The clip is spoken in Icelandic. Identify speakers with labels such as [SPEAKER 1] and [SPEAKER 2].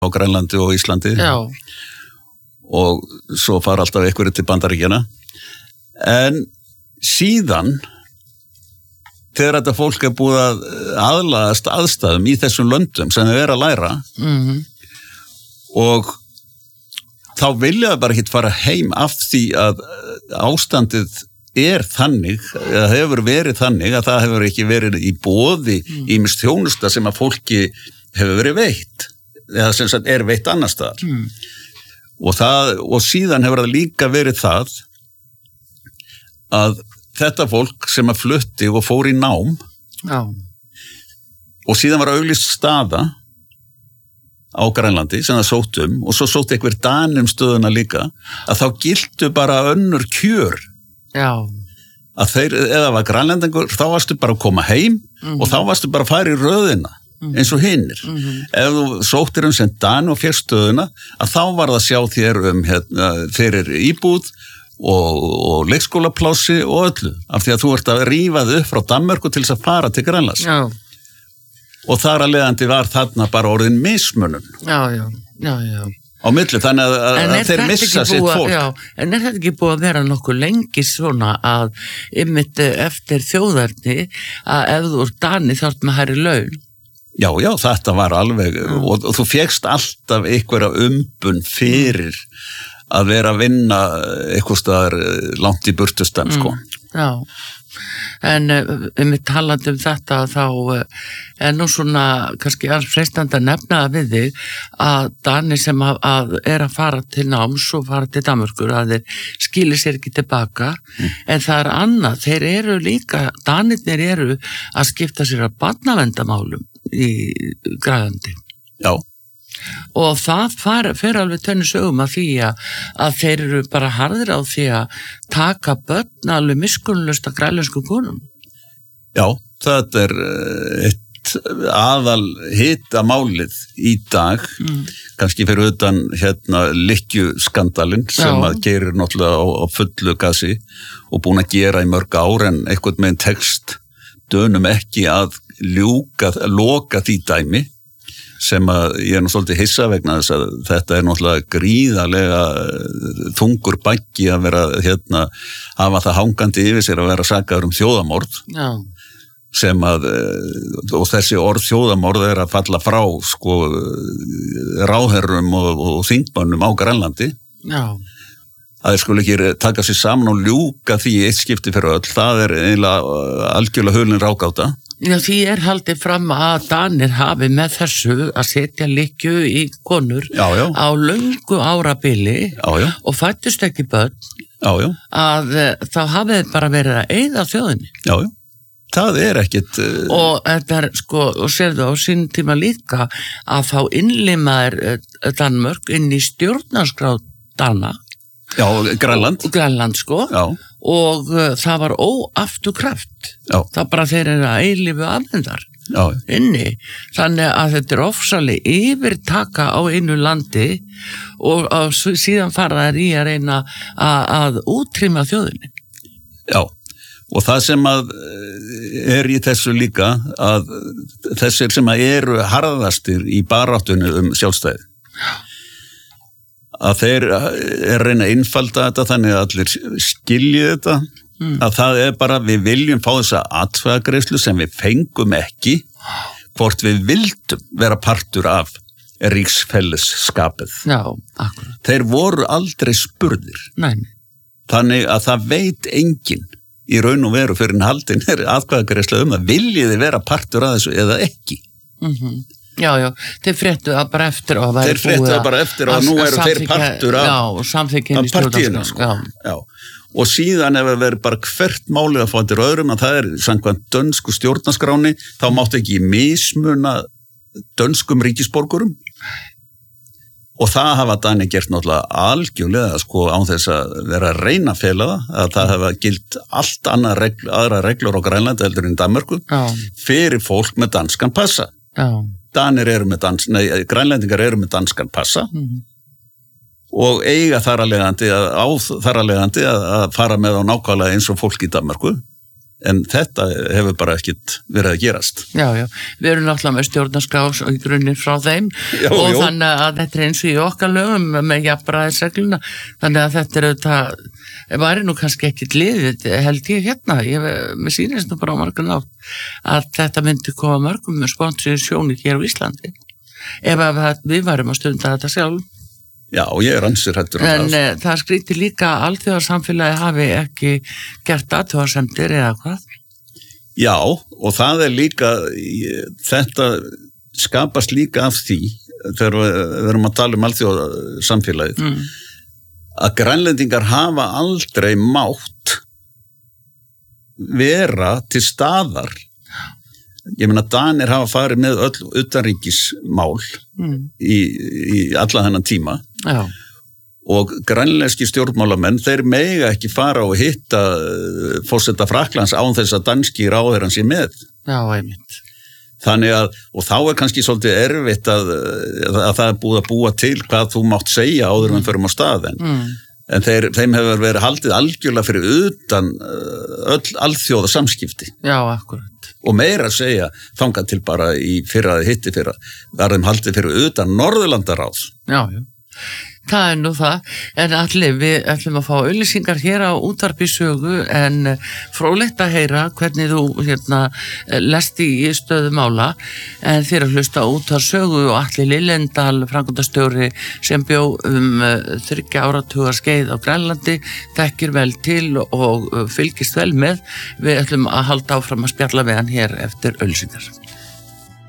[SPEAKER 1] á Grænlandi og Íslandi.
[SPEAKER 2] Já.
[SPEAKER 1] Og svo fara alltaf einhverju til Bandaríkjanna. En síðan, þegar þetta fólk búið að aðlagast aðstæðum í þessum löndum sem þau að læra, og þá vilja þau bara ekki fara heim af því að ástandið þannig, eða hefur verið þannig að það hefur ekki verið í boði ýmis þjónusta sem að fólki hefur verið veitt, eða sem sagt veitt annars staðar. Og síðan hefur það líka verið það að þetta fólk sem að flutti og fór í nám, og síðan var auglýst staða á Grænlandi sem það sótt og svo sótt einhver Dani stöðuna líka, að þá giltu bara önnur kjör.
[SPEAKER 2] Já.
[SPEAKER 1] Að þeir, eða var grænlendingur, þá varstu bara að koma heim og þá varstu bara að fara í röðina eins og hinnir. Ef þú sóttir sem Dani og fékkst stöðuna, að þá var það að sjá þér fyrir íbúð og leikskólaplási og öllu, af því að þú ert að rífa þig upp frá Danmörku til þess að fara til Grænlands.
[SPEAKER 2] Já.
[SPEAKER 1] Og þar að leiðandi var þarna bara orðin mismunun.
[SPEAKER 2] Já.
[SPEAKER 1] Á milli, þannig að þeir missa sitt fólk.
[SPEAKER 2] Já, en þetta ekki búið að vera nokkuð lengi svona að einmitt eftir þjóðarni að ef þú ert Dani þá ert með hærri laun?
[SPEAKER 1] Já, þetta var alveg, og þú fékkst alltaf einhverja umbun fyrir að vera að vinna eitthvað staðar langt í burtustan, sko.
[SPEAKER 2] Já. En við talandi þetta þá nú svona kannski alls freistandi að nefna það við þig að Dani sem að fara til náms og fara til Danmörkur að þeir skili sér ekki tilbaka en það annað, þeir eru líka Danirnir eru að skipta sér að barnaverndarmálum í Grænlandi.
[SPEAKER 1] Já.
[SPEAKER 2] Og það fer alveg tönnu sögum að því að þeir eru bara harðir á því að taka börn alveg miskunnlaust af grænlensku konum.
[SPEAKER 1] Já, þetta eitt aðal hitamálið í dag, kannski fyrir utan lykkjuskandalinn sem að gerir náttúrulega á fullu gasi og búin að gera í mörg ár en einhvern meginn tekst Dönum ekki að loka því dæmi sem að ég nú svolítið hissa vegna þess að þetta náttúrulega gríðarlega þungur baggi að vera hafa það hangandi yfir sér að vera sakaður þjóðamorð.
[SPEAKER 2] Já.
[SPEAKER 1] Sem að, og þessi orð þjóðamorð að falla frá sko ráðherrum og þingmönnum á Grænlandi.
[SPEAKER 2] Já.
[SPEAKER 1] Að þeir skulu ekki taka sér saman og ljúka því eitt skipti fyrir öll, það eiginlega algjörlega hulin rákáta.
[SPEAKER 2] Já, því haldið fram að Danir hafi með þessu að setja lykkju í konur á löngu árabili og fættust ekki börn að þá hafið bara verið að eyða þjóðinni.
[SPEAKER 1] Já, það ekkit...
[SPEAKER 2] Og þetta sko, og sérðu á sín tíma líka að þá innlimaðir Danmörk inn í stjórnarskrá Dana.
[SPEAKER 1] Já, Grænland
[SPEAKER 2] sko. Já. Og það var óafturkraft. Það bara þeir eru að eilífu afhendar inni. Þannig að þetta ofsalega yfirtaka á einu landi og síðan fara þær í að reyna að útrýma þjóðinni.
[SPEAKER 1] Já, og það sem að í þessu líka að þessir sem að eru harðastir í baráttunni sjálfstæði. Að þeir reyna að innfalda þetta þannig að allir skilji þetta að það bara, við viljum fá þessa atkvæðagreiðslu sem við fengum ekki hvort við vildum vera partur af ríksfellesskapið.
[SPEAKER 2] Já, akkurat.
[SPEAKER 1] Þeir voru aldrei spurðir.
[SPEAKER 2] Nei.
[SPEAKER 1] Þannig að það veit enginn í raun og veru fyrir haldin atkvæðagreiðslu að viljiði vera partur af þessu eða ekki.
[SPEAKER 2] Já, þeir fréttu það bara eftir og
[SPEAKER 1] þeir fréttu það bara eftir og nú eru þeir partur af partíinu, sko. Já. Og síðan ef það verið bara hvert málið að fá til öðrum að það samkvæmt dönsku stjórnarskráni, þá máttu ekki mismuna dönskum ríkisborgurum og það hafa Danir gert náttúrulega algjörlega sko án þess að vera að reyna að fela að það hafa gilt allt aðra reglur á Grænlandi heldur en Danmörku fyrir fólk með danskan passa.
[SPEAKER 2] Já.
[SPEAKER 1] Danir eru með grænlendingar eru með danskan passa og eiga þar að leiðandi að fara með á nákvæmlega eins og fólk í Danmörku en þetta hefur bara ekkit verið að gerast.
[SPEAKER 2] Já, við erum náttúrulega með stjórnarskrá í grunninn frá þeim og þannig að þetta eins og í okkar lögum með jafnræðisregluna, þannig að þetta auðvitað, væri nú kannski ekkit liðið, held ég hérna, mér sýnist nú bara á margan átt að þetta myndi koma mörgum með sponsorsjóni hér á Íslandi, ef að við varum að stunda þetta sjálf.
[SPEAKER 1] Já, ég ansir hættur
[SPEAKER 2] en það skrýtir líka að alþjóðarsamfélagi hafi ekki gert athugasemdir eða hvað?
[SPEAKER 1] Já, og það líka, þetta skapast líka af því, þegar við erum að tala alþjóðarsamfélagið, að grænlendingar hafa aldrei mátt vera til staðar. Ég meina, Danir hafa farið með öll utanríkismál í alla þennan tíma.
[SPEAKER 2] Já.
[SPEAKER 1] Og grænlenski stjórnmálamenn, þeir mega ekki fara og hitta forseta Frakklands án þess að danski ráðherrann sé með.
[SPEAKER 2] Já, einmitt.
[SPEAKER 1] Þannig að, og þá kannski svolítið erfitt að það búið að búa til hvað þú mátt segja áður en förum á staðinn. En þeim hefur verið haldið algjörlega fyrir utan öll alþjóða samskipti.
[SPEAKER 2] Já, akkurat.
[SPEAKER 1] Og meira að segja, þangað til bara í fyrra eða hitti fyrra, var þeim haldið fyrir utan Norðurlandaráð.
[SPEAKER 2] Já. Það nú það, en allir við ætlum að fá auglýsingar hér á Útvarpi Sögu, en fróðlegt að heyra hvernig þú lesti í stöðu mála, en þér að hlusta á Útvarpi Sögu og Atli Lillendal, framkvæmdastjóri sem bjó 30 áratuga skeið á Grænlandi, þekkir vel til og fylgist vel með. Við ætlum að halda áfram að spjalla við hann hér eftir auglýsingar.